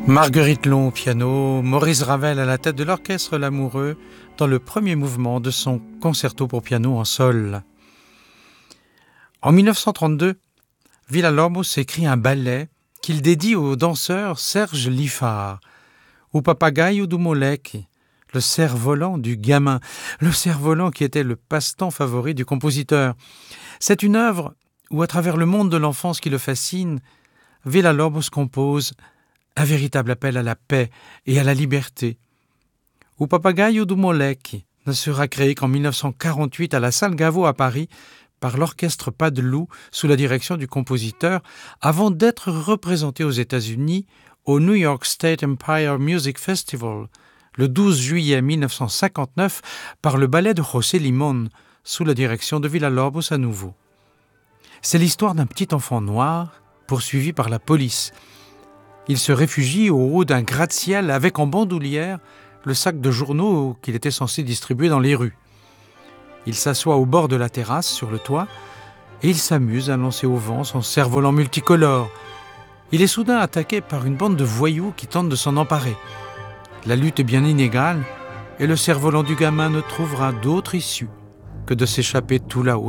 Marguerite Long au piano, Maurice Ravel à la tête de l'orchestre L'Amoureux dans le premier mouvement de son concerto pour piano en sol. En 1932, Villa-Lobos écrit un ballet qu'il dédie au danseur Serge Liffard, au Papagaio do Moleque, le cerf-volant du gamin, le cerf-volant qui était le passe-temps favori du compositeur. C'est une œuvre où, à travers le monde de l'enfance qui le fascine, Villa-Lobos compose un véritable appel à la paix et à la liberté. O Papagaio do Moleque ne sera créé qu'en 1948 à la Salle Gaveau à Paris par l'orchestre Pas de Loup sous la direction du compositeur, avant d'être représenté aux États-Unis au New York State Empire Music Festival le 12 juillet 1959 par le ballet de José Limón sous la direction de Villa-Lobos à nouveau. C'est l'histoire d'un petit enfant noir poursuivi par la police. Il se réfugie au haut d'un gratte-ciel avec en bandoulière le sac de journaux qu'il était censé distribuer dans les rues. Il s'assoit au bord de la terrasse sur le toit et il s'amuse à lancer au vent son cerf-volant multicolore. Il est soudain attaqué par une bande de voyous qui tentent de s'en emparer. La lutte est bien inégale et le cerf-volant du gamin ne trouvera d'autre issue que de s'échapper tout là-haut